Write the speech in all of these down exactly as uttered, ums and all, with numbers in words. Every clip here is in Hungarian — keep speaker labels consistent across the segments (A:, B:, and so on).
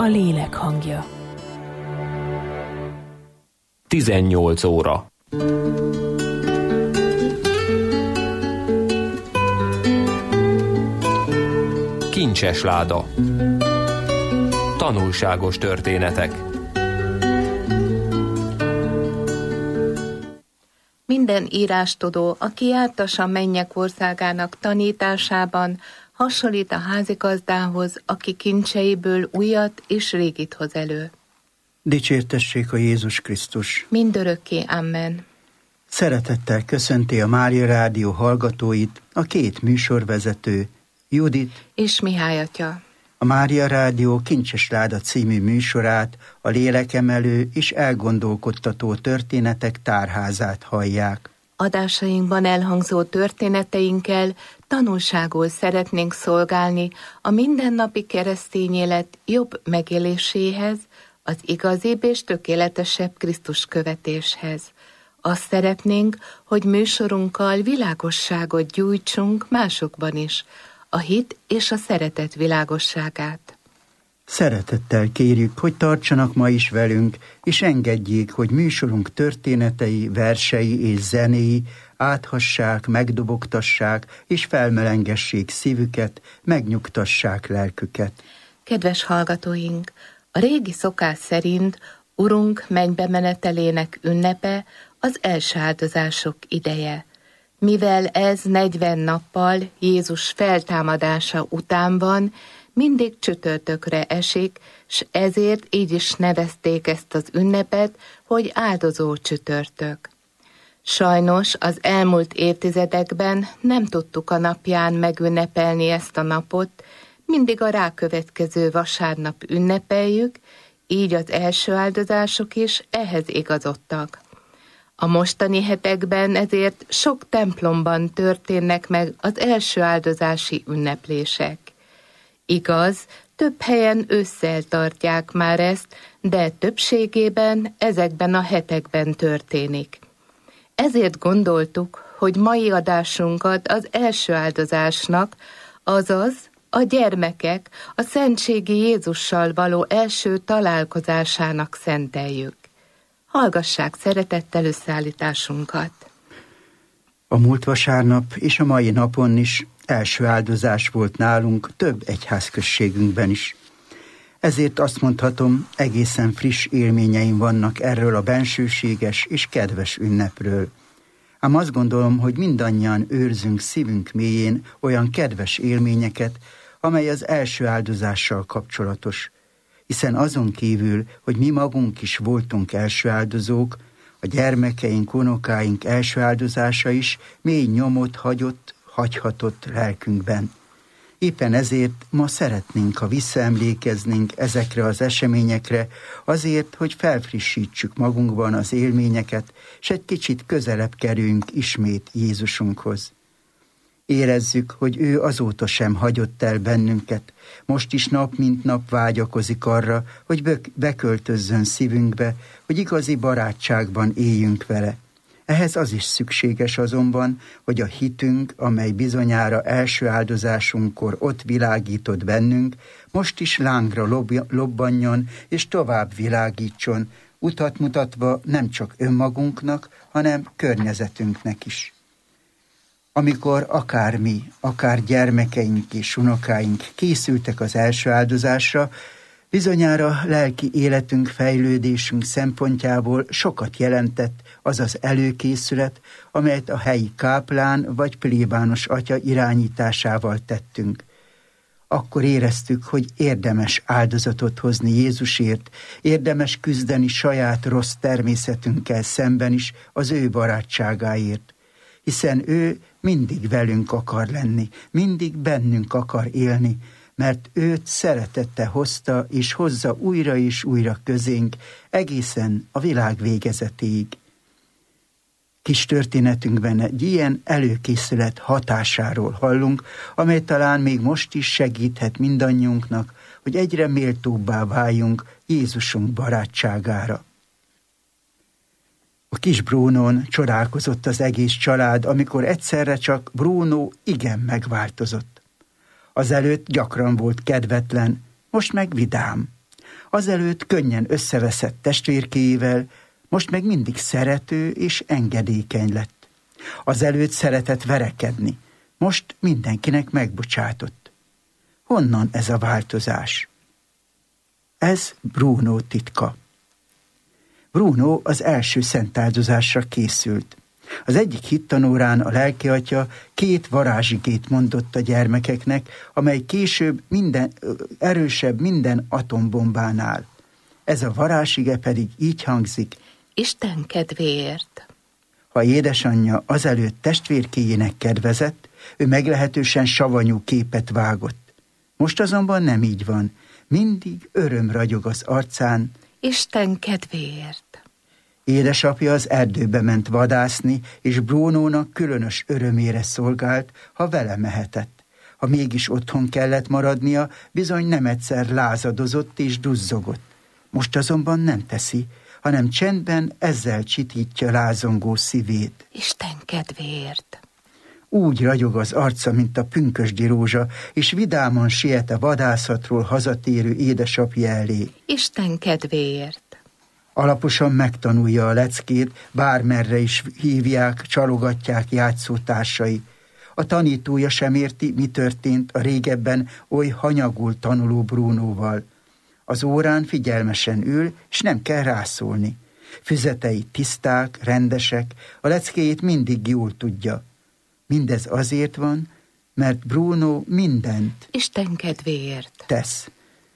A: lélek hangja.
B: tizennyolc óra. Kincses láda. Tanulságos történetek.
C: Minden írástudó, aki jártas a mennyek országának tanításában, hasonlít a házigazdához, aki kincseiből újat és régit hoz elő.
D: Dicsértessék a Jézus Krisztus!
C: Mindörökké, amen.
D: Szeretettel köszönti a Mária Rádió hallgatóit a két műsorvezető, Judit
C: és Mihály atya.
D: A Mária Rádió Kincses Láda című műsorát, a lélekemelő és elgondolkodtató történetek tárházát hallják.
C: Adásainkban elhangzó történeteinkkel tanulságul szeretnénk szolgálni a mindennapi keresztény élet jobb megéléséhez, az igazibb és tökéletesebb Krisztus követéshez. Azt szeretnénk, hogy műsorunkkal világosságot gyújtsunk másokban is, a hit és a szeretet világosságát.
D: Szeretettel kérjük, hogy tartsanak ma is velünk, és engedjék, hogy műsorunk történetei, versei és zenéi áthassák, megdobogtassák és felmelengessék szívüket, megnyugtassák lelküket.
C: Kedves hallgatóink, a régi szokás szerint Urunk mennybe menetelének ünnepe az első áldozások ideje. Mivel ez negyven nappal Jézus feltámadása után van, mindig csütörtökre esik, s ezért így is nevezték ezt az ünnepet, hogy áldozó csütörtök. Sajnos az elmúlt évtizedekben nem tudtuk a napján megünnepelni ezt a napot, mindig a rákövetkező vasárnap ünnepeljük, így az első áldozások is ehhez igazodtak. A mostani hetekben ezért sok templomban történnek meg az első áldozási ünneplések. Igaz, több helyen ősszel tartják már ezt, de többségében ezekben a hetekben történik. Ezért gondoltuk, hogy mai adásunkat az első áldozásnak, azaz a gyermekek a szentségi Jézussal való első találkozásának szenteljük. Hallgassák szeretettel összeállításunkat.
D: A múlt vasárnap és a mai napon is első áldozás volt nálunk több egyházközségünkben is. Ezért azt mondhatom, egészen friss élményeim vannak erről a bensőséges és kedves ünnepről. Ám azt gondolom, hogy mindannyian őrzünk szívünk mélyén olyan kedves élményeket, amely az első áldozással kapcsolatos. Hiszen azon kívül, hogy mi magunk is voltunk első áldozók, a gyermekeink, unokáink első áldozása is mély nyomot hagyott, hagyhatott lelkünkben. Éppen ezért ma szeretnénk, ha visszaemlékeznénk ezekre az eseményekre, azért, hogy felfrissítsük magunkban az élményeket, s egy kicsit közelebb kerüljünk ismét Jézusunkhoz. Érezzük, hogy ő azóta sem hagyott el bennünket, most is nap mint nap vágyakozik arra, hogy beköltözzön szívünkbe, hogy igazi barátságban éljünk vele. Ehhez az is szükséges azonban, hogy a hitünk, amely bizonyára első áldozásunkkor ott világított bennünk, most is lángra lobbanjon és tovább világítson, utat mutatva nem csak önmagunknak, hanem környezetünknek is. Amikor akár mi, akár gyermekeink és unokáink készültek az első áldozásra, bizonyára lelki életünk, fejlődésünk szempontjából sokat jelentett az az előkészület, amelyet a helyi káplán vagy plébános atya irányításával tettünk. Akkor éreztük, hogy érdemes áldozatot hozni Jézusért, érdemes küzdeni saját rossz természetünkkel szemben is az ő barátságáért, hiszen ő mindig velünk akar lenni, mindig bennünk akar élni, mert őt szeretettel hozta és hozza újra és újra közénk, egészen a világ végezetéig. Kis történetünkben egy ilyen előkészület hatásáról hallunk, amely talán még most is segíthet mindannyiunknak, hogy egyre méltóbbá váljunk Jézusunk barátságára. A kis Brúnón csodálkozott az egész család, amikor egyszerre csak Bruno igen megváltozott. Azelőtt gyakran volt kedvetlen, most meg vidám. Azelőtt könnyen összeveszett testvérkéjével, most meg mindig szerető és engedékeny lett. Azelőtt szeretett verekedni, most mindenkinek megbocsátott. Honnan ez a változás? Ez Bruno titka. Bruno az első szentáldozásra készült. Az egyik hittanórán a lelkiatya két varázsigét mondott a gyermekeknek, amely később minden, erősebb minden atombombánál. Ez a varázsige pedig így hangzik:
C: Isten kedvéért.
D: Ha édesanyja azelőtt testvérkéjének kedvezett, ő meglehetősen savanyú képet vágott. Most azonban nem így van. Mindig öröm ragyog az arcán.
C: Isten kedvéért.
D: Édesapja az erdőbe ment vadászni, és Brunónak különös örömére szolgált, ha vele mehetett. Ha mégis otthon kellett maradnia, bizony nem egyszer lázadozott és duzzogott. Most azonban nem teszi, hanem csendben ezzel csitítja lázongó szívét.
C: Isten kedvéért.
D: Úgy ragyog az arca, mint a pünkösdi rózsa, és vidáman siet a vadászatról hazatérő édesapja elé.
C: Isten kedvéért.
D: Alaposan megtanulja a leckét, bármerre is hívják, csalogatják játszótársai. A tanítója sem érti, mi történt a régebben oly hanyagul tanuló Brunóval. Az órán figyelmesen ül, és nem kell rászólni. Füzetei tiszták, rendesek, a leckéjét mindig jól tudja. Mindez azért van, mert Bruno mindent
C: Isten kedvéért
D: tesz.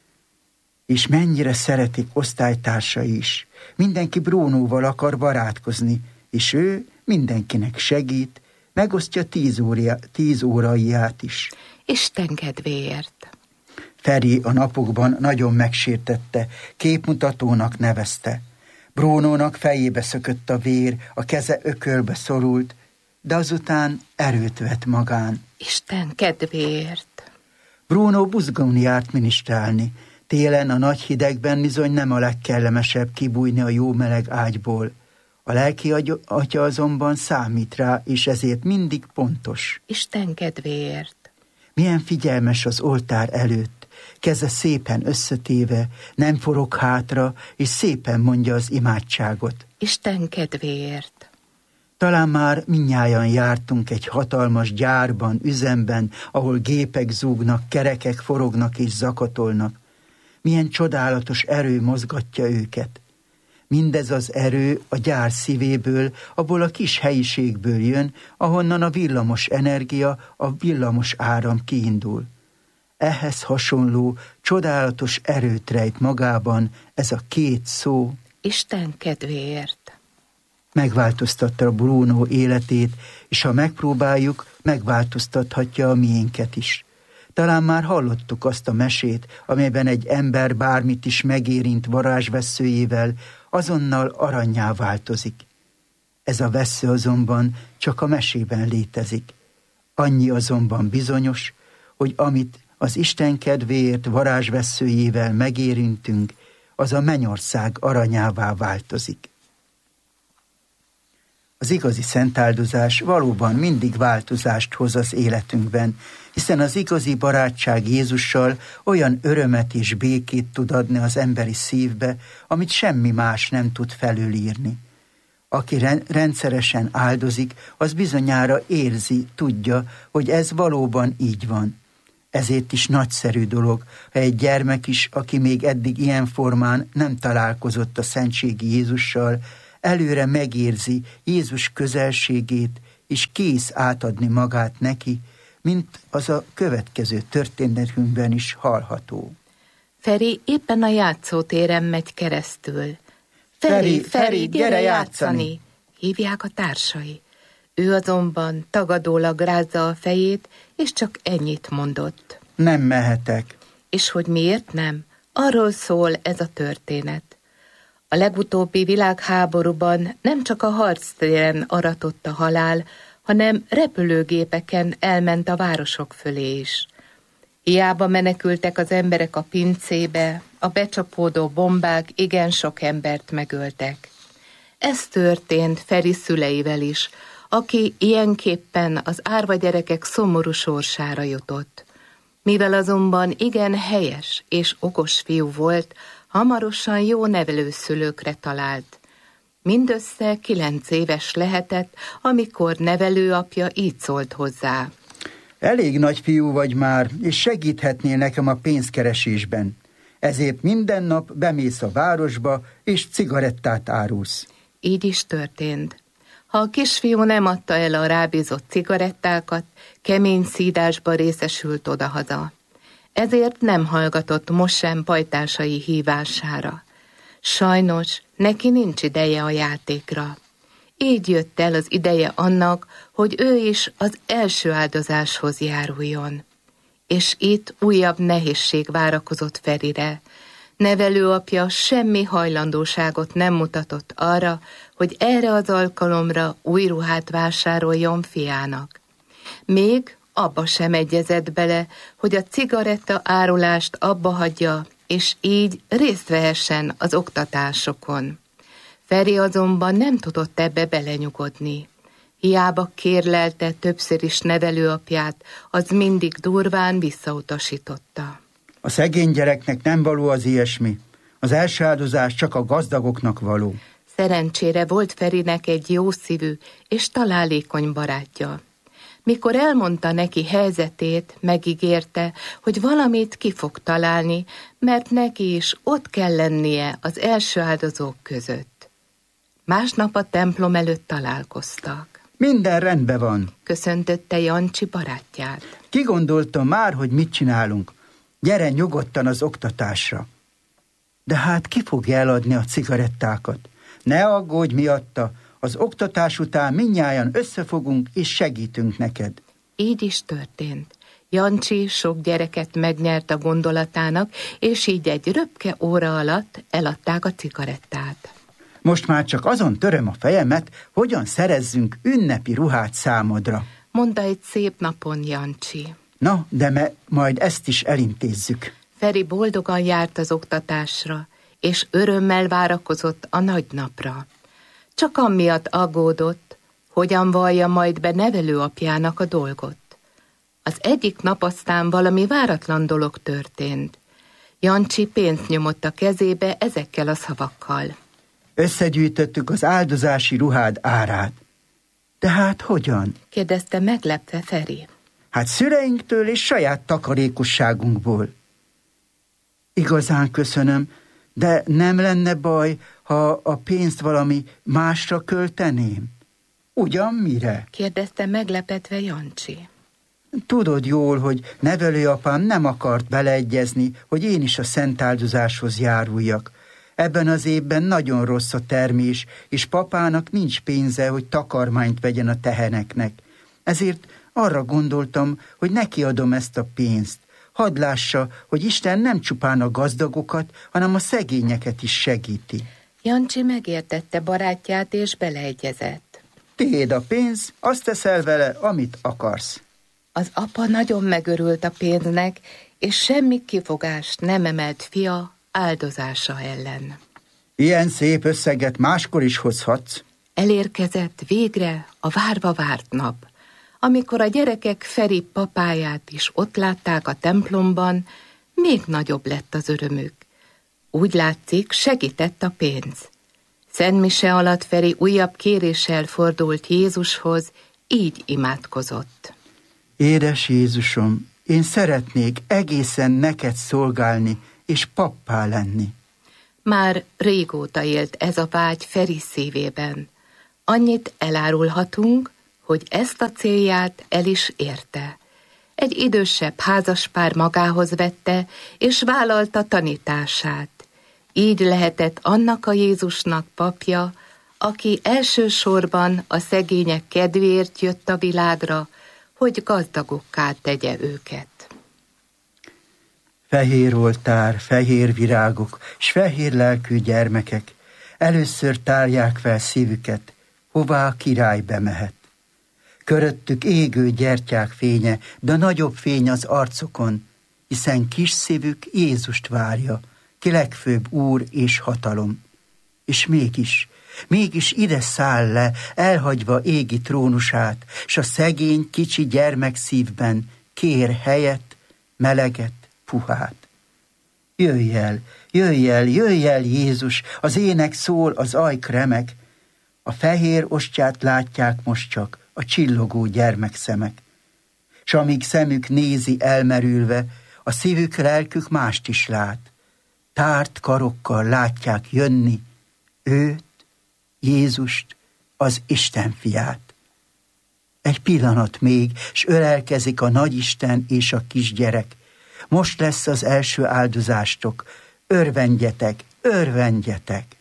D: És mennyire szeretik osztálytársai is. Mindenki Brunóval akar barátkozni, és ő mindenkinek segít, megosztja tíz, óra, tíz óraiját is.
C: Isten kedvéért.
D: Feri a napokban nagyon megsértette, képmutatónak nevezte. Brunónak fejébe szökött a vér, a keze ökölbe szorult, de azután erőt vett magán.
C: Isten kedvéért.
D: Bruno buzgón járt minisztrálni. Télen a nagy hidegben bizony nem a legkellemesebb kibújni a jó meleg ágyból. A lelki atya azonban számít rá, és ezért mindig pontos.
C: Isten kedvéért.
D: Milyen figyelmes az oltár előtt, keze szépen összetéve, nem forog hátra, és szépen mondja az imádságot.
C: Isten kedvéért.
D: Talán már mindnyájan jártunk egy hatalmas gyárban, üzemben, ahol gépek zúgnak, kerekek forognak és zakatolnak. Milyen csodálatos erő mozgatja őket. Mindez az erő a gyár szívéből, abból a kis helyiségből jön, ahonnan a villamos energia, a villamos áram kiindul. Ehhez hasonló, csodálatos erőt rejt magában ez a két szó.
C: Isten kedvéért.
D: Megváltoztatta Bruno életét, és ha megpróbáljuk, megváltoztathatja a miénket is. Talán már hallottuk azt a mesét, amelyben egy ember bármit is megérint varázsvesszőjével, azonnal arannyá változik. Ez a vessző azonban csak a mesében létezik. Annyi azonban bizonyos, hogy amit az Isten kedvéért varázsvesszőjével megérintünk, az a mennyország aranyává változik. Az igazi szentáldozás valóban mindig változást hoz az életünkben, hiszen az igazi barátság Jézussal olyan örömet és békét tud adni az emberi szívbe, amit semmi más nem tud felülírni. Aki rendszeresen áldozik, az bizonyára érzi, tudja, hogy ez valóban így van. Ezért is nagyszerű dolog, ha egy gyermek is, aki még eddig ilyen formán nem találkozott a szentségi Jézussal, előre megérzi Jézus közelségét, és kész átadni magát neki, mint az a következő történetünkben is hallható.
C: Feri éppen a játszótéren megy keresztül.
D: Feri, Feri, gyere játszani!
C: Hívják a társai. Ő azonban tagadólag rázza a fejét, és csak ennyit mondott.
D: Nem mehetek.
C: És hogy miért nem? Arról szól ez a történet. A legutóbbi világháborúban nem csak a harctéren aratott a halál, hanem repülőgépeken elment a városok fölé is. Hiába menekültek az emberek a pincébe, a becsapódó bombák igen sok embert megöltek. Ez történt Feri szüleivel is, aki ilyenképpen az árva gyerekek szomorú sorsára jutott. Mivel azonban igen helyes és okos fiú volt, hamarosan jó nevelőszülőkre talált. Mindössze kilenc éves lehetett, amikor nevelőapja így szólt hozzá.
D: Elég nagy fiú vagy már, és segíthetnél nekem a pénzkeresésben. Ezért minden nap bemész a városba, és cigarettát árulsz.
C: Így is történt. Ha a kisfiú nem adta el a rábízott cigarettákat, kemény szídásba részesült odahaza. Ezért nem hallgatott most sem pajtásai hívására. Sajnos neki nincs ideje a játékra. Így jött el az ideje annak, hogy ő is az első áldozáshoz járuljon. És itt újabb nehézség várakozott Ferire. Nevelőapja semmi hajlandóságot nem mutatott arra, hogy erre az alkalomra új ruhát vásároljon fiának. Még abba sem egyezett bele, hogy a cigaretta árulást abba hagyja, és így részt vehessen az oktatásokon. Feri azonban nem tudott ebbe belenyugodni. Hiába kérlelte többször is nevelőapját, az mindig durván visszautasította.
D: A szegény gyereknek nem való az ilyesmi. Az első áldozás csak a gazdagoknak való.
C: Szerencsére volt Ferinek egy jó szívű és találékony barátja. Mikor elmondta neki helyzetét, megígérte, hogy valamit ki fog találni, mert neki is ott kell lennie az első áldozók között. Másnap a templom előtt találkoztak.
D: Minden rendben van,
C: köszöntötte Jancsi barátját.
D: Kigondoltam már, hogy mit csinálunk. Gyere nyugodtan az oktatásra. De hát ki fogja eladni a cigarettákat? Ne aggódj miatta, az oktatás után mindnyájan összefogunk és segítünk neked.
C: Így is történt. Jancsi sok gyereket megnyert a gondolatának, és így egy röpke óra alatt eladták a cigarettát.
D: Most már csak azon töröm a fejemet, hogyan szerezzünk ünnepi ruhát számodra,
C: mondta egy szép napon Jancsi.
D: Na, de me majd ezt is elintézzük.
C: Feri boldogan járt az oktatásra, és örömmel várakozott a nagy napra. Csak amiatt aggódott, hogyan vallja majd be nevelőapjának a dolgot. Az egyik nap aztán valami váratlan dolog történt. Jancsi pénzt nyomott a kezébe ezekkel a szavakkal.
D: Összegyűjtöttük az áldozási ruhád árát. De hát hogyan?
C: kérdezte meglepve Feri.
D: Hát szüleinktől és saját takarékosságunkból. Igazán köszönöm, de nem lenne baj, ha a pénzt valami másra költeném? Ugyan mire?
C: kérdezte meglepetve Jancsi.
D: Tudod jól, hogy nevelőapám nem akart beleegyezni, hogy én is a szent áldozáshoz járuljak. Ebben az évben nagyon rossz a termés, és papának nincs pénze, hogy takarmányt vegyen a teheneknek. Ezért arra gondoltam, hogy neki adom ezt a pénzt. Hadd lássa, hogy Isten nem csupán a gazdagokat, hanem a szegényeket is segíti.
C: Jancsi megértette barátját, és beleegyezett.
D: Tiéd a pénz, azt teszel vele, amit akarsz.
C: Az apa nagyon megörült a pénznek, és semmi kifogást nem emelt fia áldozása ellen.
D: Ilyen szép összeget máskor is hozhatsz.
C: Elérkezett végre a várva várt nap. Amikor a gyerekek Feri papáját is ott látták a templomban, még nagyobb lett az örömük. Úgy látszik, segített a pénz. Szentmise alatt Feri újabb kéréssel fordult Jézushoz, így imádkozott.
D: Édes Jézusom, én szeretnék egészen neked szolgálni, és pappá lenni.
C: Már régóta élt ez a vágy Feri szívében. Annyit elárulhatunk, hogy ezt a célját el is érte. Egy idősebb házaspár magához vette, és vállalta tanítását. Így lehetett annak a Jézusnak papja, aki elsősorban a szegények kedvéért jött a világra, hogy gazdagokká tegye őket.
D: Fehér oltár, fehér virágok, s fehér lelkű gyermekek először tárják fel szívüket, hová a király bemehet. Köröttük égő gyertyák fénye, de nagyobb fény az arcokon, hiszen kis szívük Jézust várja, ki legfőbb úr és hatalom. És mégis, mégis ide száll le, elhagyva égi trónusát, s a szegény kicsi gyermek szívben kér helyet, meleget, puhát. Jöjj el, jöjj el, jöjj el, Jézus, az ének szól, az ajk remeg, a fehér ostját látják most csak a csillogó gyermekszemek. S amíg szemük nézi elmerülve, a szívük, lelkük mást is lát. Tárt karokkal látják jönni őt, Jézust, az Isten fiát. Egy pillanat még, s ölelkezik a nagyisten és a kisgyerek. Most lesz az első áldozástok. Örvendjetek, örvendjetek!